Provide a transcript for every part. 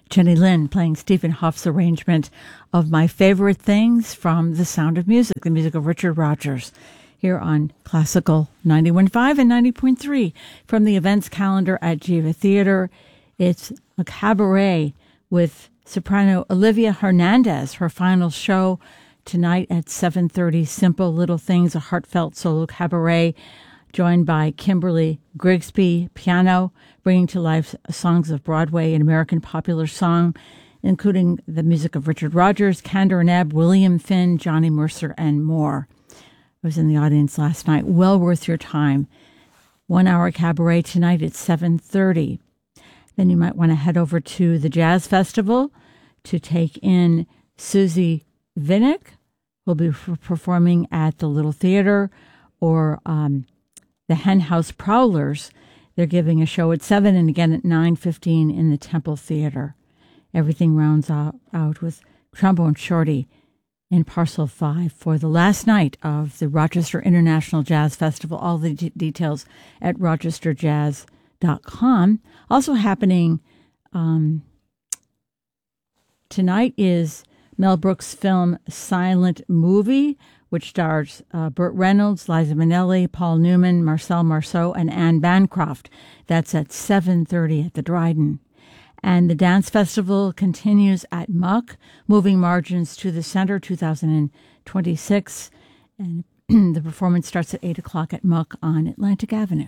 Jenny Lin playing Stephen Hoff's arrangement of My Favorite Things from The Sound of Music, the music of Richard Rodgers, here on Classical 91.5 and 90.3. From the events calendar at Geva Theater, it's a cabaret with soprano Olivia Hernandez, her final show tonight at 7:30. Simple Little Things, a heartfelt solo cabaret, joined by Kimberly Grigsby, piano, bringing to life songs of Broadway and American popular song, including the music of Richard Rodgers, Kander and Ebb, William Finn, Johnny Mercer, and more. I was in the audience last night. Well worth your time. 1 hour cabaret tonight at 7:30. Then you might want to head over to the Jazz Festival to take in Susie Vinnick, who'll be performing at the Little Theater, or the Hen House Prowlers. They're giving a show at 7 and again at 9:15 in the Temple Theater. Everything rounds out with Trombone Shorty in Parcel 5 for the last night of the Rochester International Jazz Festival. All the details at rochesterjazz.com. Also happening tonight is Mel Brooks' film Silent Movie, which stars Burt Reynolds, Liza Minnelli, Paul Newman, Marcel Marceau, and Anne Bancroft. That's at 7:30 at the Dryden. And the dance festival continues at Muck, Moving Margins to the Center 2026. And the performance starts at 8 o'clock at Muck on Atlantic Avenue.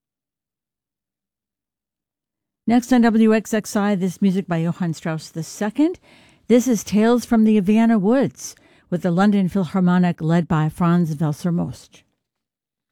Next on WXXI, this music by Johann Strauss II. This is Tales from the Vienna Woods, with the London Philharmonic led by Franz Welser-Most.